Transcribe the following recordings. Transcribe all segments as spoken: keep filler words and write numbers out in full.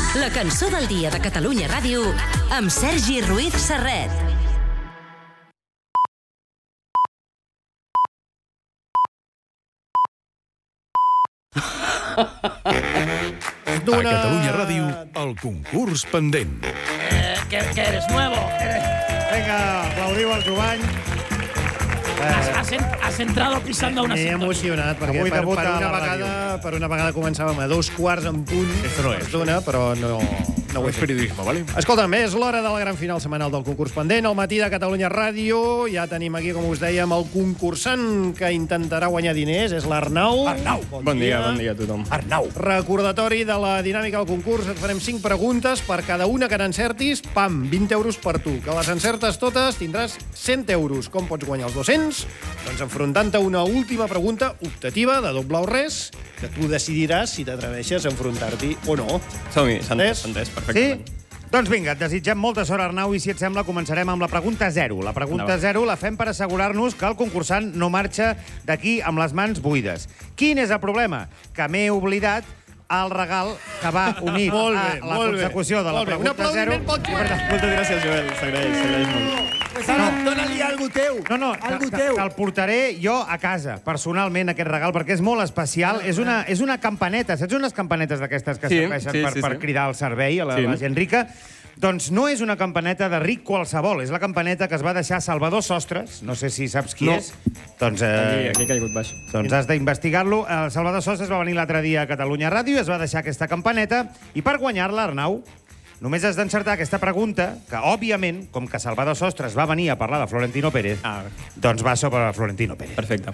La cançó del dia de Catalunya Ràdio amb Sergi Ruiz Serret. A Catalunya Ràdio, el concurs pendent. Eh, ¿qué, ¿Qué eres, nuevo? Vinga, aplaudiu el Jovany. Has, has, en, has entrado pisando una M'he sintonía. emocionat, perquè Avui per, per, debuta una a la vegada, per una vegada començàvem a dos quarts en punt. Esto no es. D'una, però no, no ho he És fet. periodisme, ¿vale? Escolta'm, és l'hora de la gran final setmanal del concurs pendent. Al matí de Catalunya Ràdio ja tenim aquí, com us dèiem, el concursant que intentarà guanyar diners. És l'Arnau. Arnau. Bon dia, bon dia a tothom. Arnau. Recordatori de la dinàmica del concurs. Et farem cinc preguntes. Per cada una que n'encertis, pam, vint euros per tu. Que les encertes totes, tindràs cent euros. Com pots guanyar els dos-cents? Doncs enfrontant-te a una última pregunta optativa, de doble o res, que tu decidiràs si t'atreveixes a enfrontar-t'hi o no. Som-hi, s'ha Entès? entès Sí? perfectament. Doncs vinga, et desitgem molta sort, Arnau, i si et sembla començarem amb la pregunta zero. La pregunta Endavant. zero la fem per assegurar-nos que el concursant no marxa d'aquí amb les mans buides. Quin és el problema? Que m'he oblidat el regal que va unit Molt a bé, la molt bé. consecució de la Molt bé. Un pregunta zero. aplaudiment pel Joel. Moltes gràcies, Joel. S'agraeix, s'agraeix molt. Dóna-li algo teu. No, no, algo te- te- teu. te'l portaré jo a casa, personalment, aquest regal, perquè és molt especial. És una, és una campaneta, saps unes campanetes d'aquestes que Sí, serveixen sí, per, sí, per sí. cridar al servei a la, Sí. la gent rica? Doncs no és una campaneta de ric qualsevol, és la campaneta que es va deixar Salvador Sostres, no sé si saps qui No. és. Doncs, Aquí, eh, aquí ha caigut baix. doncs has d'investigar-lo. El Salvador Sostres va venir l'altre dia a Catalunya Ràdio i es va deixar aquesta campaneta, i per guanyar-la, Arnau, només has d'encertar aquesta pregunta, que, òbviament, com que Salvador Sostres va venir a parlar de Florentino Pérez, Ah. doncs va sobre Florentino Pérez. Perfecte.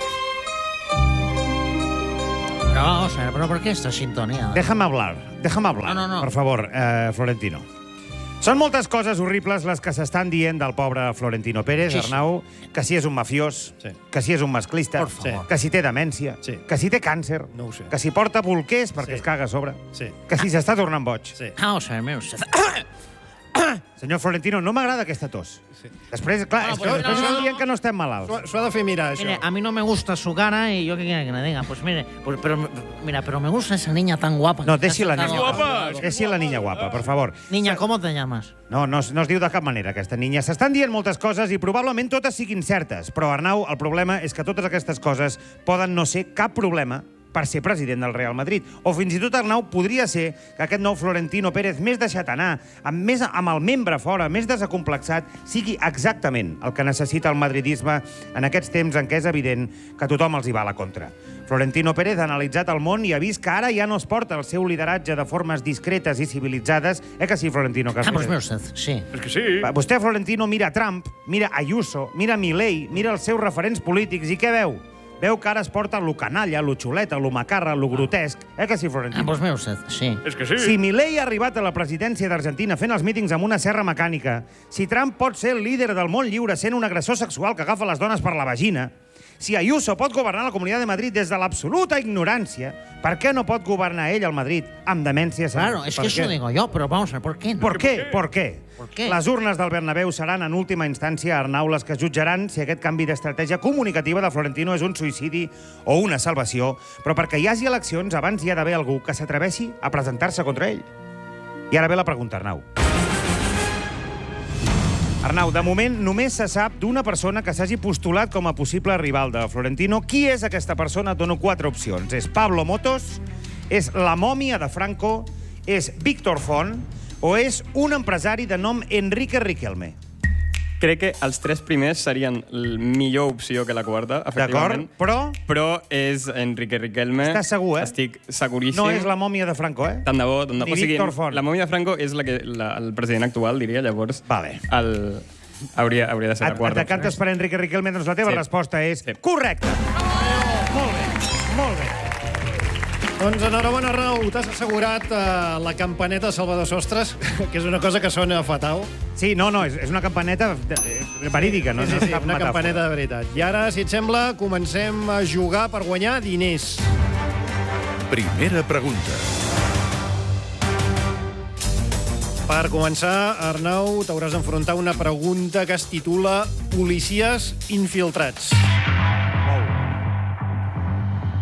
Pero vamos a ver, ¿pero por qué esta sintonía? Déjame hablar, déjame hablar, No, no, no. per favor, eh, Florentino. Són moltes coses horribles les que s'estan dient del pobre Florentino Pérez, Sí, sí. Arnau, que si és un mafiós, Sí. que si és un masclista, Por favor. que si té demència, Sí. que si té càncer, No ho sé. que si porta bolquers perquè Sí. es caga a sobre, Sí. que si s'està tornant boig. Sí. Vamos a ver, mire usted. Senyor Florentino, no m'agrada aquesta tos. Sí. Després, clar, No, és que pues, després no, estan no, dient no. que no estem malalts. S'ho s'ho ha de fer mirar, això. Mire, a mí no me gusta su cara y yo qué quiere que le diga. Pues mire, pues, pero mira, pero me gusta esa niña tan guapa. No, que deixi la está niña tan guapa. Deixi la niña guapa, per favor. Niña, ¿cómo te llamas? No, no, es- no es diu de cap manera, aquesta niña. S'estan dient moltes coses i probablement totes siguin certes. Però, Arnau, el problema és que totes aquestes coses poden no ser cap problema per ser president del Real Madrid. O fins i tot, Arnau, podria ser que aquest nou Florentino Pérez, més deixat anar, amb, més, amb el membre fora, més desacomplexat, sigui exactament el que necessita el madridisme en aquests temps en què és evident que tothom els hi va a la contra. Florentino Pérez ha analitzat el món i ha vist que ara ja no es porta el seu lideratge de formes discretes i civilitzades. Eh que sí, Florentino? Que has Ah, pues fet? mire usted, sí. És que sí. Va, Vostè, Florentino, mira Trump, mira Ayuso, mira Milei, mira els seus referents polítics i què veu? Veu que ara es porta lo canalla, lo xuleta, lo macarra, lo grotesc. Eh que sí, Ah, Florentino? pues mire usted, sí. És que sí. Si Milei ha arribat a la presidència d'Argentina fent els mítings amb una serra mecànica, si Trump pot ser el líder del món lliure sent un agressor sexual que agafa les dones per la vagina, si Ayuso pot governar la Comunitat de Madrid des de l'absoluta ignorància, per què no pot governar ell al Madrid amb demència? Claro, es Per que eso què? digo yo, pero vamos a ver, ¿por qué no? ¿Por qué? ¿Por qué? ¿Por qué? Les urnes del Bernabéu seran, en última instància, Arnau, les que jutjaran si aquest canvi d'estratègia comunicativa de Florentino és un suïcidi o una salvació, però perquè hi hagi eleccions, abans hi ha d'haver algú que s'atreveixi a presentar-se contra ell. I ara ve la pregunta, Arnau. Arnau, de moment només se sap d'una persona que s'hagi postulat com a possible rival de Florentino. Qui és aquesta persona? Et dono quatre opcions. És Pablo Motos, és la mòmia de Franco, és Víctor Font o és un empresari de nom Enrique Riquelme. Crec que els tres primers serien la millor opció que la quarta, efectivament. D'acord? Però Però és Enrique Riquelme. Estàs segur, eh? Estic seguríssim. no és la mòmia de Franco, eh? Tant de bo, tant de Ni bo. O sigui, Víctor Font. la mòmia de Franco és la que, la, el president actual, diria, llavors. Vale. El, hauria, hauria de ser Et, la et quarta. decantes per Enrique Riquelme, doncs la teva Sí. resposta és Sí. correcta. Molt bé, molt bé. Doncs enhorabona, Arnau. T'has assegurat uh, la campaneta de Salvador Sostres, que és una cosa que sona fatal. Sí, no, no, és, és una campaneta de, eh, verídica, no, Sí, sí, no sí, és cap una metàfora. campaneta de veritat. I ara, si et sembla, comencem a jugar per guanyar diners. Primera pregunta. Per començar, Arnau, t'hauràs d'enfrontar una pregunta que es titula Policies infiltrats.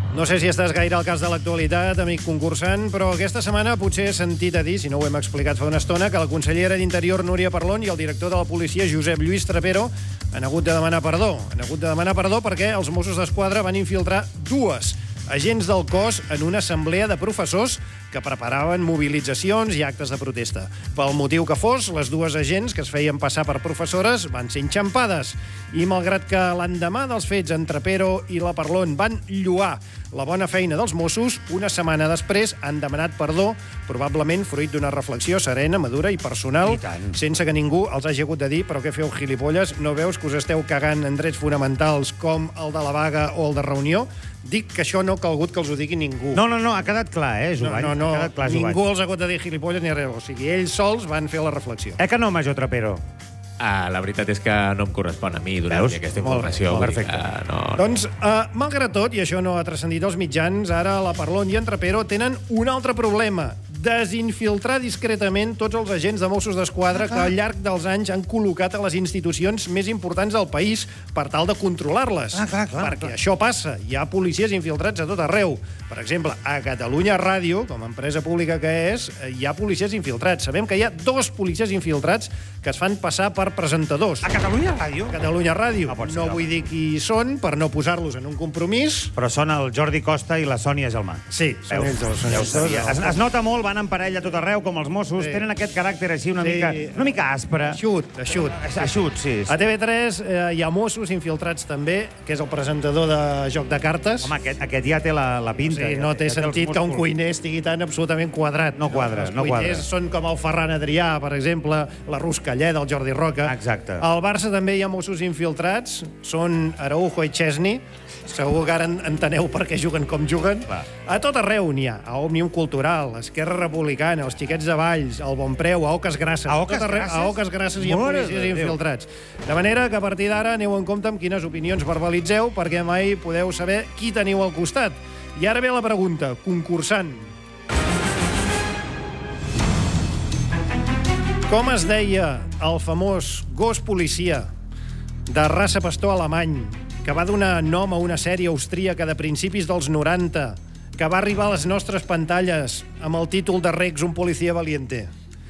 No sé si estàs gaire al cas de l'actualitat, amic concursant, però aquesta setmana potser he sentit a dir, si no ho hem explicat fa una estona, que la consellera d'Interior, Núria Parlon, i el director de la policia, Josep Lluís Trapero, han hagut de demanar perdó. Han hagut de demanar perdó perquè els Mossos d'Esquadra van infiltrar dues agents del cos en una assemblea de professors que preparaven mobilitzacions i actes de protesta. Pel motiu que fos, les dues agents que es feien passar per professores van ser enxampades. I malgrat que l'endemà dels fets en Trapero i la Parlon van lloar la bona feina dels Mossos, una setmana després han demanat perdó, probablement fruit d'una reflexió serena, madura i personal, sense que ningú els hagi hagut de dir però què feu, gilipolles? No veus que us esteu cagant en drets fonamentals com el de la vaga o el de reunió? Dic que això no ha calgut que els ho digui ningú. No, no, no, ha quedat clar, eh, Jovany? No, no, no. Ha quedat clar, Ningú els ha hagut de dir gilipolles ni res. O sigui, ells sols van fer la reflexió. Eh que no, Major Trapero? Ah, la veritat és que no em correspon a mi donar-li aquesta informació. Molt bé, perfecte. Uh, no, no. Doncs, uh, malgrat tot, i això no ha transcendit als mitjans, ara la Parlon i en Trapero tenen un altre problema. Desinfiltrar discretament tots els agents de Mossos d'Esquadra que al llarg dels anys han col·locat a les institucions més importants del país per tal de controlar-les. Ah, clar, clar, Perquè clar. això passa. Hi ha policies infiltrats a tot arreu. Per exemple, a Catalunya Ràdio, com a empresa pública que és, hi ha policies infiltrats. Sabem que hi ha dos policies infiltrats que es fan passar per presentadors. A Catalunya Ràdio? A Catalunya Ràdio. No pot ser, No no. vull dir qui són per no posar-los en un compromís. Però són el Jordi Costa i la Sònia Gelmà. Sí, són ells dos. Són Ja ho ells dos. sabia. Es, es nota molt, van en parella a tot arreu, com els Mossos. Sí. Tenen aquest caràcter així una, Sí. mica, una mica aspre. Eixut, eixut. Eixut, sí. A T V tres eh, hi ha Mossos infiltrats també, que és el presentador de Joc de Cartes. Home, aquest, aquest ja té la, la pinta. Sí, ja, no té ja els sentit que un músculs. cuiner estigui tan absolutament quadrat. No quadra, Els no quadra. cuiners són com el Ferran Adrià, per exemple, la Ruscallé del Jordi Roca. Exacte. Al Barça també hi ha Mossos infiltrats, són Araujo i Chesney. Segur que ara enteneu per què juguen com juguen. Clar. A tot arreu n'hi ha. A Òmnium Cultural, Esquerra Republicana, els Xiquets de Valls, el Bon Preu, a Oques Grasses. A Oques tot arreu, Grasses? A Oques Grasses hi ha Mare policies de Déu. infiltrats. De manera que a partir d'ara aneu en compte amb quines opinions verbalitzeu, perquè mai podeu saber qui teniu al costat. I ara ve la pregunta, concursant. Com es deia el famós gos policia de raça pastor alemany que va donar nom a una sèrie austríaca de principis dels noranta que va arribar a les nostres pantalles amb el títol de Rex, un policia valiente?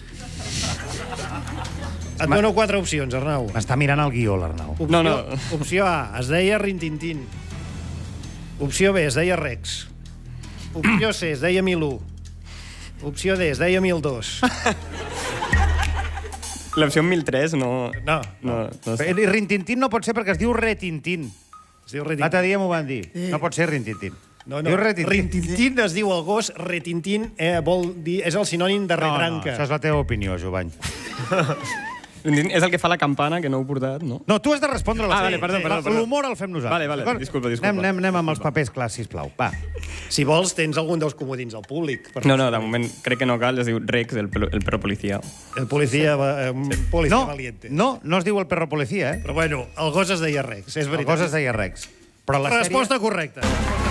Et dono quatre opcions, Arnau. M'està mirant el guió, l'Arnau. Opció, No, no. Opció A, es deia Rintintín. Opció B, es deia Rex. Opció C, es deia Milú. Opció D, es deia mil dos. L'opció mil tres no... No, No, no sé. I Rintintín no pot ser perquè es diu Retintín. es diu Rintintín. L'altre dia m'ho van dir. No pot ser Rintintín. No, no. Diu Retintín. Rintintín es diu el gos, Retintín eh, vol dir, és el sinònim de No, no, retranca. això és la teva opinió, Jovany. És el que fa la campana, que no heu portat, no? No, tu has de respondre a la Ah, vale, perdó, perdó, perdó. L'humor el fem nosaltres. Vale, vale, d'acord? disculpa, disculpa. Anem, anem, anem amb els papers clars, sisplau. Va. Si vols, tens algun dels comodins al públic. Per No, no, de moment crec que no cal, es diu Rex, el, pel- el perro policía. El policia, eh, un policia No, valiente. no, no es diu el perro policia, eh? Però bueno, el gos es deia Rex, és El veritat. gos es deia Rex. Però la Resposta correcta.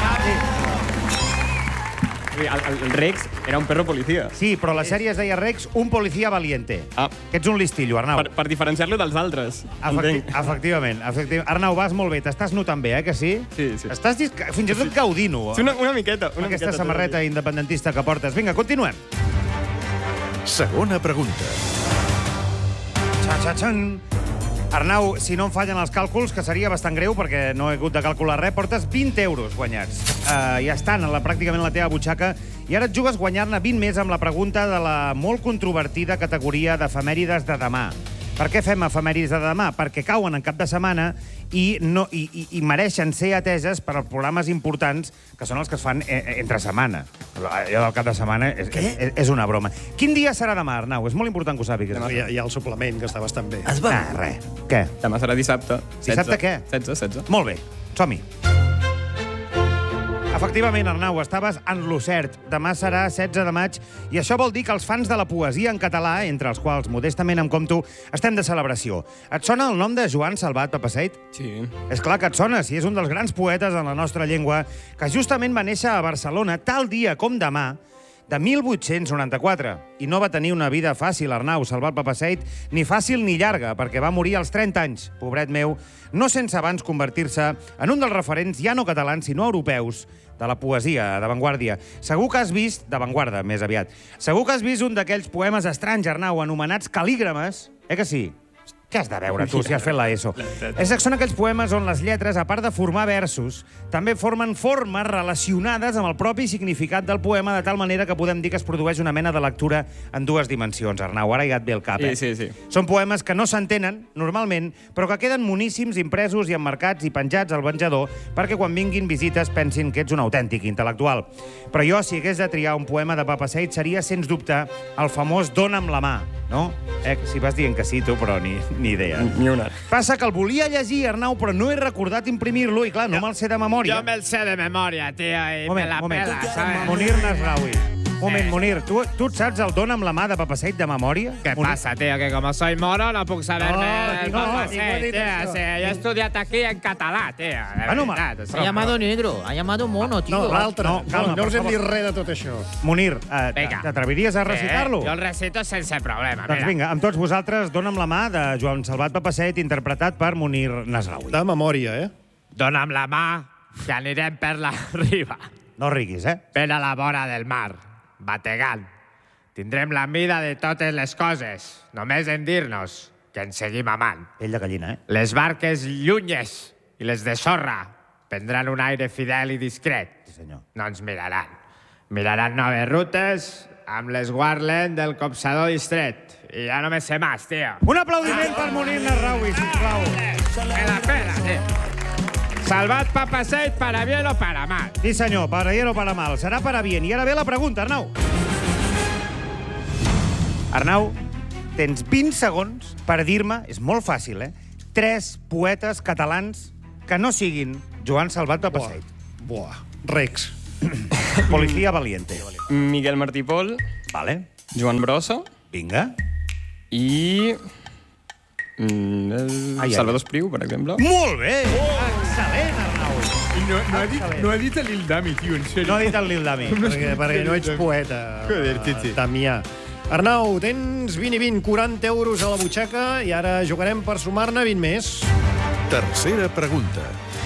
El, el, el Rex era un perro policía. sèrie... Sí, però la sèrie es deia Rex, un policia valiente. Ah. Que ets un listillo, Arnau. Per, per diferenciar-lo dels altres. Efecti entenc. efectivament, efectivament. Arnau, vas molt bé. T'estàs notant bé, eh, que sí? Sí, sí. Estàs dis... fins i tot gaudint-ho. Sí, una, una miqueta. Una Amb aquesta miqueta, samarreta independentista que portes. Vinga, continuem. Segona pregunta. Xa-xa-xan. Arnau, si no em fallen els càlculs, que seria bastant greu perquè no he hagut de calcular res, portes vint euros guanyats. Uh, ja estan a la, pràcticament a la teva butxaca i ara et jugues guanyar-ne vint més amb la pregunta de la molt controvertida categoria d'efemèrides de demà. Per què fem efemèrides de demà? Perquè cauen en cap de setmana i, no, i, i, i mereixen ser ateses per als programes importants que són els que es fan eh, entre setmana. Allò del cap de setmana és, és, és una broma. Quin dia serà demà, Arnau? És molt important que ho sàpigues. Hi ha, hi ha el suplement, que està bastant bé. Ah, res. Què? Demà serà dissabte. Dissabte què? setze, setze. Molt bé, som-hi. Efectivament, Arnau, estaves en lo cert. Demà serà setze de maig i això vol dir que els fans de la poesia en català, entre els quals modestament em compto, estem de celebració. Et sona el nom de Joan Salvat Papasseit? Sí. És clar que et sona, si és un dels grans poetes en la nostra llengua, que justament va néixer a Barcelona tal dia com demà, de mil vuit-cents noranta-quatre. I no va tenir una vida fàcil, Arnau, Salvat Papasseit, ni fàcil ni llarga, perquè va morir als trenta anys, pobret meu, no sense abans convertir-se en un dels referents ja no catalans, sinó europeus, de la poesia d'avantguàrdia. Segur que has vist, d'avantguarda, més aviat, segur que has vist un d'aquells poemes estranys, Arnau, anomenats calígrames, eh que sí? Què has de veure, tu, si has fet l'ESO? És que són aquells poemes on les lletres, a part de formar versos, també formen formes relacionades amb el propi significat del poema, de tal manera que podem dir que es produeix una mena de lectura en dues dimensions. Arnau, ara ja et ve el cap, eh? Sí, sí, sí. Són poemes que no s'entenen, normalment, però que queden moníssims, impresos i emmarcats i penjats al venjador perquè quan vinguin visites pensin que ets un autèntic intel·lectual. Però jo, si hagués de triar un poema de Papasseit, seria, sens dubte, el famós Dóna'm la mà, no? Eh, si vas dient que sí, tu, però ni, ni idea. Ni una. Passa que el volia llegir, Arnau, però no he recordat imprimir-lo i, clar, no me'l sé de memòria. Jo me'l sé de memòria, tio, i Moment, me la moment. pela, ¿sabes? Munir Nasraoui. Moment, Munir, tu, tu et saps el Dóna'm la mà de Papasseit de memòria? ¿Qué Munir? pasa, tío? Que como soy moro no puc saberme No, el no, Papasseit, ningú ha dit tío. això. O sea, yo he estudiat aquí en català, tío. De Bueno, ma- veritat, o Ha sea, llamado negro, ha llamado mono, tío. No, l'altre. No, No, calma, no us per hem dit favor. res de tot això. Munir, eh, Vinga. t'atreviries a recitar-lo? Eh, jo el recito sense problema, Doncs mira. vinga, amb tots vosaltres, Dóna'm la mà de Joan Salvat Papasseit, interpretat per Munir Nasraoui. De memòria, eh? Dóna'm la mà, que anirem per la riba. No riguis, eh? Ben a la vora del mar, bategant. Tindrem la mida de totes les coses, només en dir-nos que ens seguim amant. Pell de gallina, eh? Les barques llunyes i les de sorra prendran un aire fidel i discret. Sí, senyor. No ens miraran. Miraran noves rutes amb l'esguarlen del copsador distret. I ja no me sé més, tio. Un aplaudiment per Munir Nasraoui, sisplau. Me la pela, tio. Salvat Papasseit para bien o para mal. Sí, senyor, para bien o para mal. Serà para bien. I ara ve la pregunta, Arnau. Arnau, tens vint segons per dir-me, és molt fàcil, eh? Tres poetes catalans que no siguin Joan Salvat Papasseit. Buah, Rex. Policía valiente. Miguel Martí Pol, Vale. Joan Brossa Vinga. i... mm, el Ai, ai. Salvador Espriu, per exemple. Molt bé! Excel·lent, Arnau. No, no, he dit, no he dit el Lil Dami, tio, en sèrio. No ha dit el Lil Dami. perquè, perquè no ets poeta, Joder, Titi. Damià. Arnau, tens vint i vint, quaranta euros a la butxaca i ara jugarem per sumar-ne vint més. Tercera pregunta.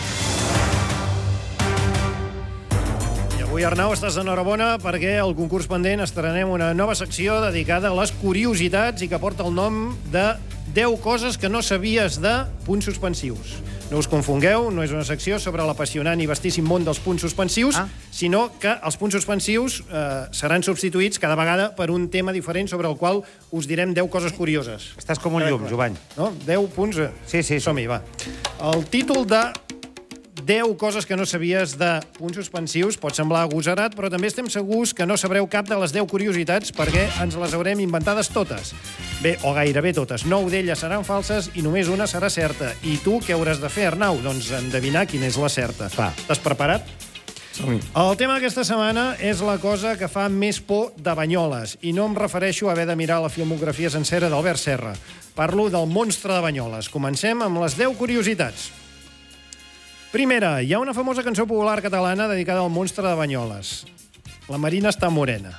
I avui, Arnau, estàs d'enhorabona perquè al concurs pendent estrenem una nova secció dedicada a les curiositats i que porta el nom de deu coses que no sabies de punts suspensius. No us confongueu, no és una secció sobre l'apassionant i vastíssim món dels punts suspensius, Ah. sinó que els punts suspensius eh, seran substituïts cada vegada per un tema diferent sobre el qual us direm deu coses curioses. Estàs com un llum, Jovany. No? deu punts. eh? Sí, sí, sí. Som-hi, va. El títol de deu coses que no sabies de punts suspensius pot semblar agosarat, però també estem segurs que no sabreu cap de les deu curiositats perquè ens les haurem inventades totes. Bé, o gairebé totes. Nou d'elles seran falses i només una serà certa. I tu què hauràs de fer, Arnau? Doncs endevinar quina és la certa. Va. T'has preparat? Som-hi. El tema d'aquesta setmana és la cosa que fa més por de Banyoles. I no em refereixo a haver de mirar la filmografia sencera d'Albert Serra. Parlo del monstre de Banyoles. Comencem amb les deu curiositats. Primera, hi ha una famosa cançó popular catalana dedicada al monstre de Banyoles. La Marina està morena.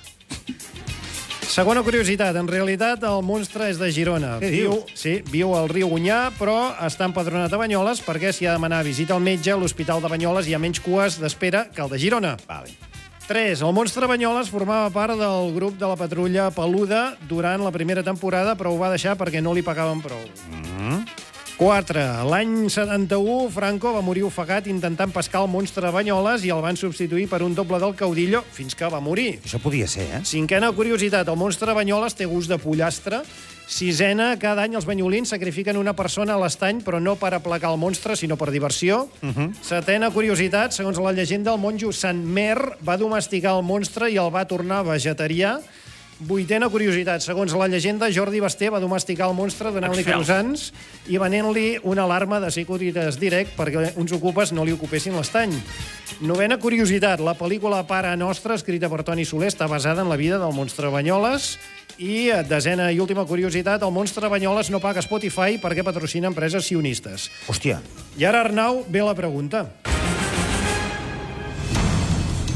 Segona curiositat, en realitat el monstre és de Girona. Què Viu, dius? sí, viu al riu Onyar, però està empadronat a Banyoles perquè si ha de demanar visita al metge a l'Hospital de Banyoles hi ha menys cues d'espera que el de Girona. Vale. tres. El monstre Banyoles formava part del grup de la patrulla Peluda durant la primera temporada, però ho va deixar perquè no li pagaven prou. quatre. L'any setanta-u, Franco va morir ofegat intentant pescar el monstre Banyoles i el van substituir per un doble del caudillo fins que va morir. Això podia ser, eh? Cinquena curiositat, el monstre Banyoles té gust de pollastre. Sisena, cada any els banyolins sacrifiquen una persona a l'estany, però no per aplacar el monstre, sinó per diversió. Setena curiositat, segons la llegenda, el monjo Sant Mer va domesticar el monstre i el va tornar vegetarià. Vuitena curiositat, segons la llegenda, Jordi Basté va domesticar el monstre donant-li croissants i venent-li una alarma de Securitas Direct perquè uns ocupes no li ocupessin l'estany. Novena curiositat, la pel·lícula Pare Nostra, escrita per Toni Soler, està basada en la vida del monstre Banyoles. I desena i última curiositat, el monstre Banyoles no paga Spotify perquè patrocina empreses sionistes. Hòstia. I ara, Arnau, ve la pregunta.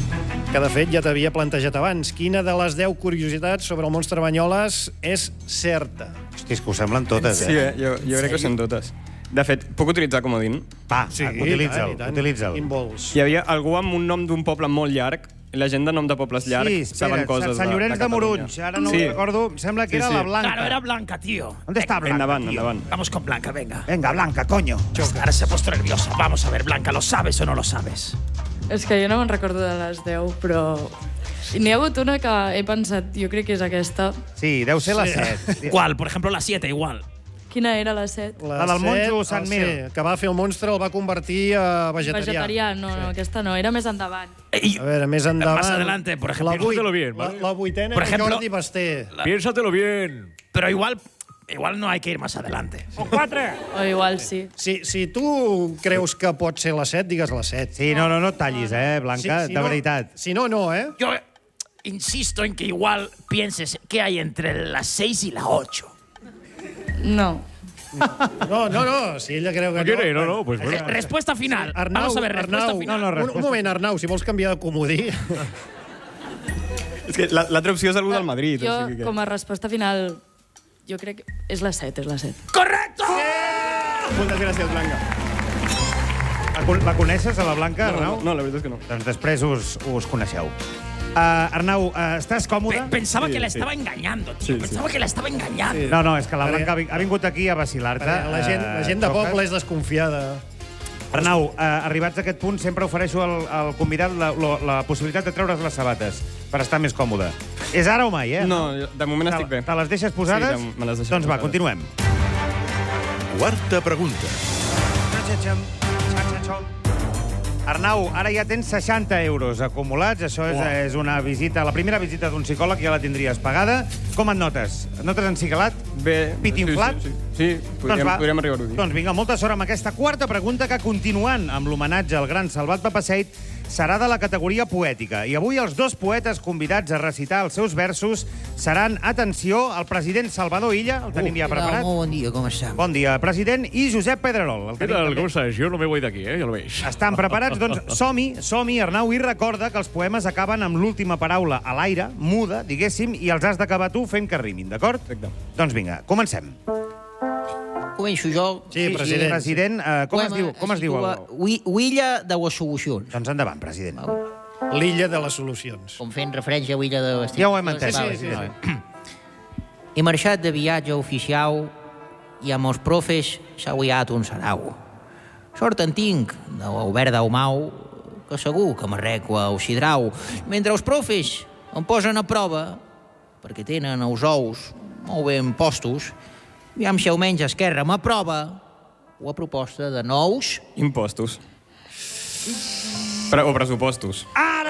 que de fet ja t'havia plantejat abans. Quina de les deu curiositats sobre el monstre Banyoles és certa? Hosti, és que ho semblen totes, Sí, eh? eh? jo, jo crec que són totes. De fet, puc utilitzar comodín? Va, Sí, utilitza'l, i tant, i tant. utilitza'l. Quin vols? Hi havia algú amb un nom d'un poble molt llarg. La gent de nom de pobles llargs Sí, saben espera, coses Sant Llorenç de, Catalunya. Morunys, ara no sí. ho recordo, em sembla que Sí, era sí. la Blanca. Claro, era Blanca, tío. ¿Dónde está Blanca, Endavant, tío? endavant. Vamos con Blanca, venga. Venga, Blanca, coño. Ahora se ha puesto nerviosa. Vamos a ver, Blanca, ¿lo sabes o no lo sabes? És que jo no me'n recordo de les deu, però... N'hi ha hagut una que he pensat, jo crec que és aquesta. Sí, deu ser la set. ¿Cuál? Por ejemplo, la siete, igual. Quina era la set? La del monjo set, Sant el Mir. C, que va fer el monstre, el va convertir a vegetarià. Vegetarià, no, no, aquesta no, era més endavant. A veure, més endavant... Más adelante, por ejemplo. La, vuit, Piénsatelo bien, la, ¿vale? la vuitena Por era ejemplo- Jordi Basté. Piénsatelo bien. Pero igual, igual no hay que ir más adelante. O igual sí. Si, si tu creus que pot ser la set, digues la set. Sí, no, no, no et tallis, eh, Blanca, si de no, veritat. Si no, no, eh? Yo insisto en que igual pienses qué hay entre la seis y la ocho. No. No, no, no, si ella creu que ¿No quiere? No, no, pues Eh, bueno. respuesta final. Arnau, Vamos a ver, respuesta Arnau, final. No, no, un, resposta un moment, Arnau, si vols canviar de comodí... És que la- l'altra opció és algú del Madrid. Jo, o sigui que... com a resposta final, jo crec que és la set, és la set. ¡Correcto! Moltes gràcies, Blanca. La, con- la coneixes, a la Blanca, No, Arnau? no, no, la veritat és que no. Doncs després us, us coneixeu. Uh, Arnau, uh, estàs còmode? Pe- Pensaba Sí, que la sí. estaba engañando, tío. Sí, sí. Pensaba que la estaba engañando. No, no, és que la Perquè- Blanca ha vi- ha vingut aquí a vacilar-te. La gent, la gent de Eh, xoques. poble és desconfiada. Arnau, uh, arribats a aquest punt, sempre ofereixo al, al convidat la, la, la possibilitat de treure's les sabates per estar més còmode. És ara o mai, eh? No, jo- de moment estic bé. Te les deixes posades? Sí, de- me les deixo Doncs va, posades. continuem. Quarta pregunta. Arnau, ara ja tens seixanta euros acumulats. Això és, és una visita, la primera visita d'un psicòleg, ja la tindries pagada. Com et notes? Et notes encigalat? Bé. Pit sí, inflat? Sí, sí. sí podríem, va. podríem arribar-ho a dir. Doncs vinga, molta sort amb aquesta quarta pregunta que, continuant amb l'homenatge al gran Salvat Papasseit, serà de la categoria poètica. I avui els dos poetes convidats a recitar els seus versos seran, atenció, el president Salvador Illa, el tenim ja preparat. Molt bon dia, com està? Bon dia, president, i Josep Pedrerol. El ¿Qué tenim tal? també. ¿Cómo estás? Yo no me voy de aquí, ¿eh? Ya lo veis. Estan preparats? Doncs som-hi, som-hi, Arnau, i recorda que els poemes acaben amb l'última paraula a l'aire, muda, diguéssim, i els has d'acabar tu fent que rimin, d'acord? Perfecte. Doncs vinga, comencem. Començo jo. Sí, president. President, eh, com es diu? Com es diu? El... L'illa de les solucions. Doncs endavant, president. L'illa de les solucions. Com fent referència a l'illa de les... Ja ho hem entès, Val, president. He marxat de viatge oficial i amb els profes s'ha guiat un sarau. Sort en tinc de l'Albert Dalmau, que segur que m'arregla el sidrau. Mentre els profes em posen a prova, perquè tenen els ous molt ben postos, aviam si almenys Esquerra m'aprova la proposta de nous... Impostos. Pre o pressupostos.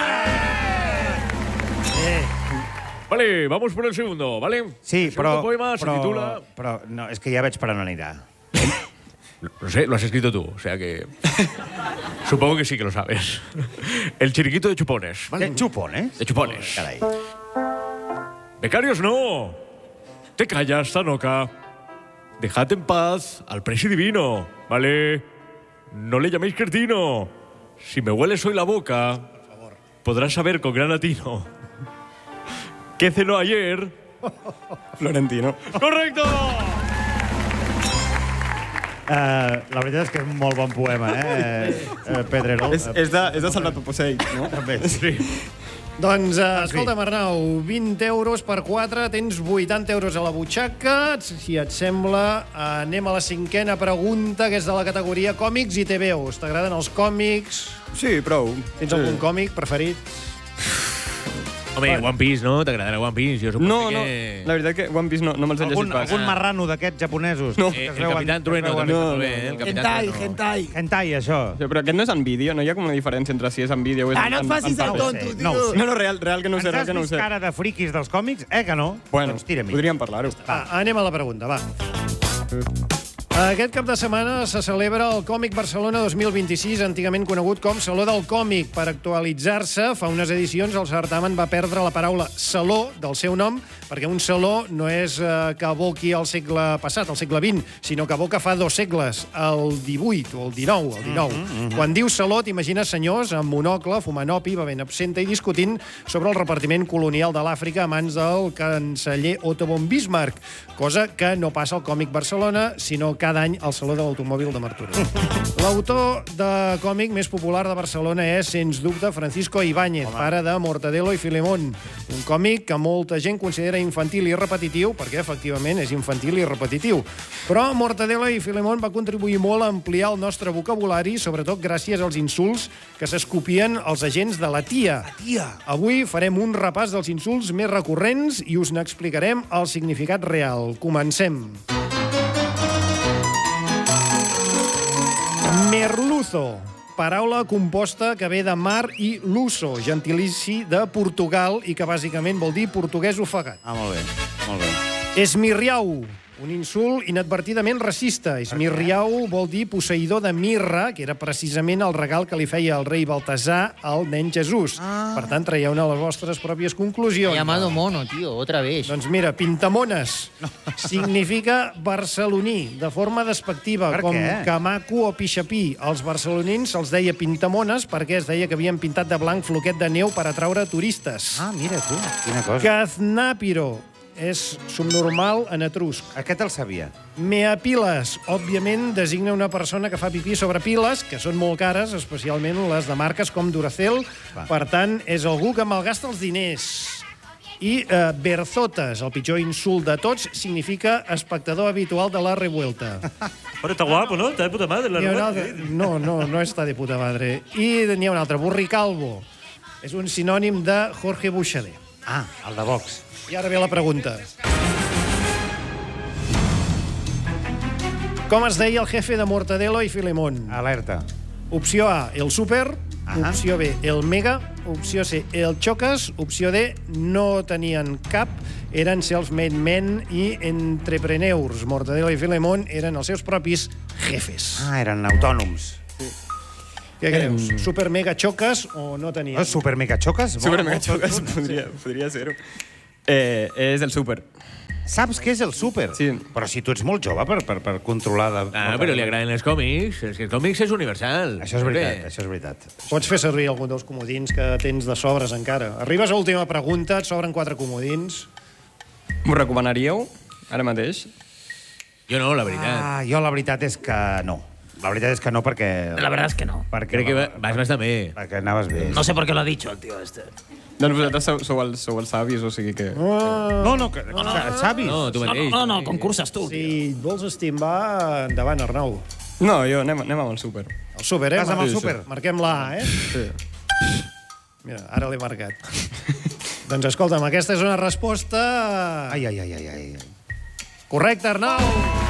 Vale, vamos por el segundo, ¿vale? Sí, el però... segundo poema se però, titula... Però no, és que ja veig per on anirà. No sé, lo has escrito tú, o sea que... Supongo que sí que lo sabes. El chiringuito de chupones, ¿vale? De chupones? De chupones. Carai. Becarios, no. Te callas, Zanoca. Dejad en paz al presi divino, ¿vale? No le llaméis cretino. Si me hueles hoy la boca, podrás saber con gran atino que cenó ayer... Florentino. ¡Correcto! Uh, la veritat és que és un molt bon poema, eh, uh, Pedrerol. És, és, de, és de Salvat Papasseit, no? També. Sí. Doncs, uh, escolta'm, Arnau, vint euros per quatre, tens vuitanta euros a la butxaca. Si et sembla, anem a la cinquena pregunta, que és de la categoria còmics i T V Os. T'agraden els còmics? Sí, prou. Tens sí. algun còmic preferit? Home, One Piece, ¿no? ¿Te agradará One Piece? Yo supongo No, no, que... la veritat que One Piece no, no me'ls he Algun, llegit pas. algun marrano d'aquests japonesos. No. que Eh, es el veuen- Capitán Trueno es veuen- també no, està bé, no, eh? El Capitán Hentai, Trueno. hentai. Hentai, això. Sí, però aquest no és en vídeo, no hi ha com una diferència entre si és en vídeo o és Ah, en, no et en, facis en el paper. tonto, sé, tio. no ho sé. No, no, real, real que no ho sé, Ens real has que no ho vist sé. cara de friquis dels còmics? Eh que no? Bueno, Doncs tira-m'hi. podríem parlar-ho. Va, anem a la pregunta, va. Aquest cap de setmana se celebra el Còmic Barcelona dos mil vint-i-sis, antigament conegut com Saló del Còmic. Per actualitzar-se, fa unes edicions el certamen va perdre la paraula saló del seu nom, perquè un saló no és eh, que evoqui el segle passat, el segle vint, sinó que evoca fa dos segles, el divuit o el dinou. El dinou. Mm -hmm. Quan dius saló, t'imagines senyors amb monocle, fumant opi, bevent absenta i discutint sobre el repartiment colonial de l'Àfrica a mans del canceller Otto von Bismarck, cosa que no passa al Còmic Barcelona, sinó cada any al Saló de l'Automòbil de Martorell. L'autor de còmic més popular de Barcelona és, sens dubte, Francisco Ibáñez, Home. pare de Mortadelo i Filemón. Un còmic que molta gent considera infantil i repetitiu, perquè, efectivament, és infantil i repetitiu. Però Mortadelo i Filemón va contribuir molt a ampliar el nostre vocabulari, sobretot gràcies als insults que s'escopien els agents de la tia. La tia! Avui farem un repàs dels insults més recurrents i us n'explicarem el significat real. Comencem. Merluzo, paraula composta que ve de mar i luso, gentilici de Portugal i que bàsicament vol dir portuguès ofegat. Ah, molt bé, molt bé. Esmirriau, un insult inadvertidament racista. Esmirriau vol dir posseïdor de mirra, que era precisament el regal que li feia el rei Baltasar al nen Jesús. Ah. Per tant, traieu-ne les vostres pròpies conclusions. Llamado mono, tío, otra vez. Doncs mira, pintamones no. significa barceloní, de forma despectiva, per com què? Camaco o Pixapí. Els barcelonins se'ls deia pintamones perquè es deia que havien pintat de blanc floquet de neu per atraure turistes. Ah, mira tu, quina cosa. Caznàpiro és subnormal en etrusc. Aquest el sabia. Meapiles, òbviament, designa una persona que fa pipí sobre piles, que són molt cares, especialment les de marques com Duracell. Va. Per tant, és algú que malgasta els diners. I eh, berzotes, el pitjor insult de tots, significa espectador habitual de la revuelta. Però està guapo, no? Està de puta madre, la revuelta. Altre... No, no, no està de puta madre. I n'hi ha un altre, burricalvo. És un sinònim de Jorge Buixader. Ah, el de Vox. I ara ve la pregunta. Com es deia el jefe de Mortadelo i Filemón? Alerta. Opció A, el súper. Ahà. Opció B, el mega. Opció C, el xocas. Opció D, no tenien cap. Eren self-made men i entrepreneurs. Mortadelo i Filemón eren els seus propis jefes. Ah, eren autònoms. Sí. Què creus? Mm. Super mega xocas o no tenien? Oh, super mega xocas? Super mega xocas, podria, podria ser-ho. Eh, és el súper. Saps què és el súper? Sí. Però si tu ets molt jove per, per, per controlar... De... Ah, però li agraden els còmics. És que els còmics és universal. Això és veritat, això és veritat. Pots fer servir algun dels comodins que tens de sobres encara. Arribes a l'última pregunta, et sobren quatre comodins. M'ho recomanaríeu, ara mateix? Jo no, la veritat. Ah, jo la veritat és que no. La veritat és que no, perquè... La verdad es que no. Perquè Crec que va- vas bastant bé. Perquè anaves bé. No sé por qué lo ha dicho el tío este. Doncs vosaltres sou, sou, els, sou els savis, o sigui que... No, no, que, no, no, savis? No, tu No, mateix. no, no, concurses tu. Si et vols estimbar, endavant, Arnau. No, jo, anem, anem amb el súper. El súper, eh? Vas amb el Sí, sí. súper? Marquem la A, eh? Sí. Mira, ara l'he marcat. Doncs escolta'm, aquesta és una resposta... Ai, ai, ai, ai, ai. Correcte, Arnau!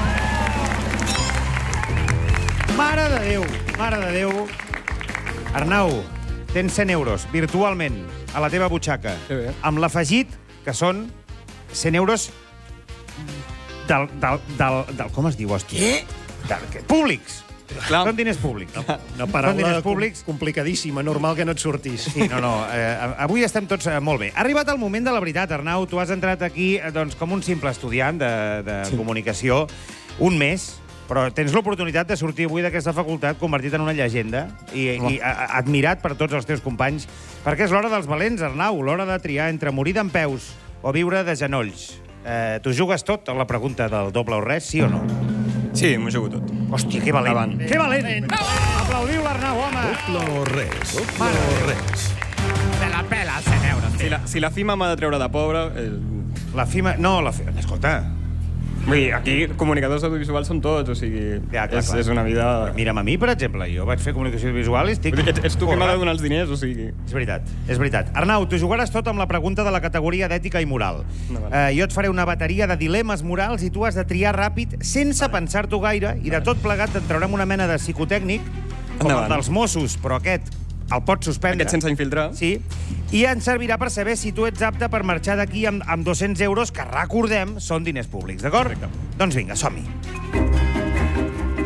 Mare de Déu, mare de Déu. Arnau, tens cent euros, virtualment, a la teva butxaca. Sí, bé. Amb l'afegit, que són cent euros del... del, del, del com es diu, hòstia? Què? Del, que, públics. Clar. Són diners públics. Una Són paraula diners públics. com- complicadíssima, normal que no et sortís. Sí, no, no. Eh, avui estem tots eh, molt bé. Ha arribat el moment de la veritat, Arnau. Tu has entrat aquí eh, doncs, com un simple estudiant de, de sí. comunicació, un mes, però tens l'oportunitat de sortir avui d'aquesta facultat convertit en una llegenda i, i a, a, admirat per tots els teus companys, perquè és l'hora dels valents, Arnau, l'hora de triar entre morir d'en peus o viure de genolls. Eh, tu jugues tot a la pregunta del doble o res, sí o no? Sí, m'ho jugo tot. Hòstia, que valent. Avant. Que valent. Aplaudiu l'Arnau, home. Doble o res. Doble o res. Se la pela, cent euros. Si la, si la FIMA m'ha de treure de pobre... Eh... La FIMA... No, la FIMA... Escolta... Vull dir, aquí comunicadors audiovisuals són tots, o sigui, Ja, clar, és, clar. és una vida... Mira'm a mi, per exemple, jo vaig fer comunicació visual i estic... Vull dir, ets, ets tu que m'ha de forrat. donar els diners, o sigui... És veritat, és veritat. Arnau, tu jugaràs tot amb la pregunta de la categoria d'ètica i moral. No, vale. eh, jo et faré una bateria de dilemes morals i tu has de triar ràpid, sense pensar-t'ho gaire, i de tot plegat et traurem una mena de psicotècnic, com el Endavant. dels Mossos, però aquest el pots suspendre. Aquest sense infiltrar. Sí, i ens servirà per saber si tu ets apte per marxar d'aquí amb, amb dos-cents euros, que recordem, són diners públics, d'acord? Doncs vinga, som-hi.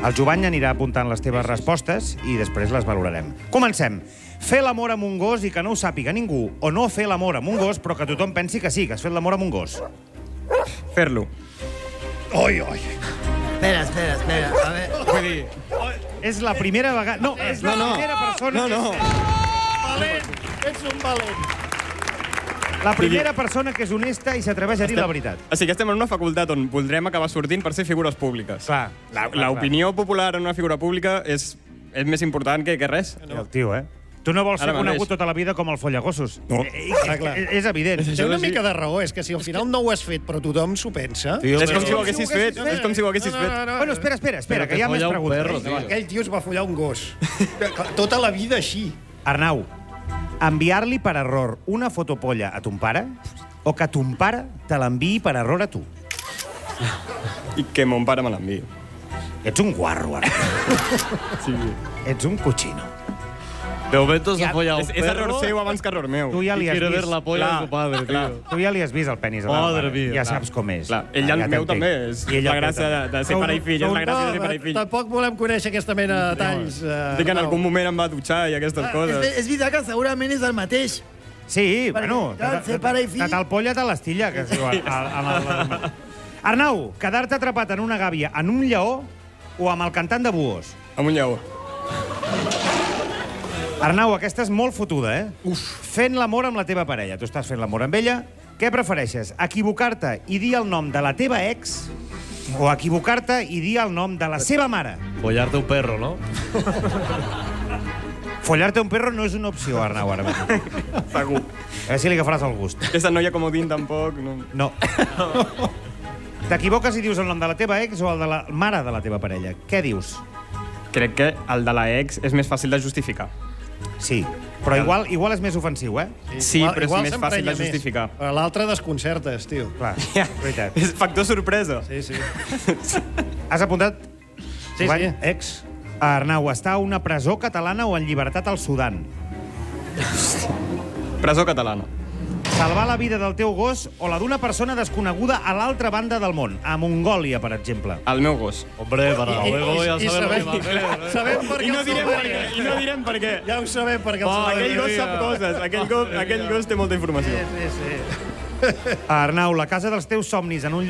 El Jovany anirà apuntant les teves respostes i després les valorarem. Comencem. Fer l'amor amb un gos i que no ho sàpiga ningú, o no fer l'amor amb un gos però que tothom pensi que sí, que has fet l'amor amb un gos. Fer-lo. Oi, oi. Espera, espera, espera. A ver. Vull dir, és la primera vegada... No, és la No, no. primera persona... No, no. Valent! Ets un valent! La primera persona que és honesta i s'atreveix a dir la veritat. O sigui, estem en una facultat on voldrem acabar sortint per ser figures públiques. Clar. L'opinió popular en una figura pública és, és més important que, que res. I el tio, eh? Tu no vols ser Ara mateix. conegut tota la vida com el Follagossos. No. Eh, eh, clar. eh, És evident. Té una mica de raó, és que si al final no ho has fet, però tothom s'ho pensa... És com si ho haguessis fet. És com si ho haguessis No, no, fet. no, no. Bueno, espera, espera, espera, que hi ha més preguntes. No, aquell tio es va follar un gos. Tota la vida així. Arnau, enviar-li per error una fotopolla a ton pare o que ton pare te l'enviï per error a tu? I que mon pare me l'enviï. Ets un guarro, Arnau. Sí. Ets un cochino. De momento se ha follado És, un és perro error seu abans que error meu. Tu ja y li has quiere ver vist. la polla de su padre, tío. Tu ja li has vist el penis. a la Madre mare. mía, Ja clar. saps com és. Clar, ell Ja el meu t'entenc. també. És I ell la el teu gràcia de, també. de ser pare i fill. És la gràcia de ser pare i fill. Tampoc volem conèixer aquesta mena de detalls. Uh, Dic que en algun moment em va dutxar i aquestes És, coses. és veritat que segurament és el mateix. Sí, Perquè, bueno... clar, ser pare i fill- Que te'l polla te l'estilla, que es diu. al- al- al- Arnau, quedar-te atrapat en una gàbia en un lleó o amb el cantant de Buos? Amb un lleó. Arnau, aquesta és molt fotuda, eh? Uf. Fent l'amor amb la teva parella. Tu estàs fent l'amor amb ella. Què prefereixes? Equivocar-te i dir el nom de la teva ex o equivocar-te i dir el nom de la seva mare? Follarte un perro, ¿no? Follarte un perro no és una opció, Arnau, ara mateix. Segur. A veure si li agafaràs el gust. Aquesta noia comodín tampoc. No. No. T'equivoques i dius el nom de la teva ex o el de la mare de la teva parella. Què dius? Crec que el de la ex és més fàcil de justificar. Sí, però igual, igual és més ofensiu, eh? Sí, però és igual més fàcil de s'emprenya justificar. Més. Però l'altre desconcertes, tio. Clar, Ja. veritat. És factor sorpresa. Sí, sí. Has apuntat? Sí, Jovany? sí. Ex. Arnau, està a una presó catalana o en llibertat al Sudan? Presó catalana. Salvar la vida del teu gos o la d'una persona desconeguda a l'altra banda del món, a Mongòlia, per exemple. El meu gos. Hombre, para luego ya I saber lo que sabem, va a hacer. sabem per què I no el direm per salvaria. què. I no direm per què. Ja ho sabem per què el Oh, salvaria. Aquell gos sap coses. Aquell gos, aquell gos té molta informació. Sí, sí, sí. Arnau, la casa dels teus somnis en un lloc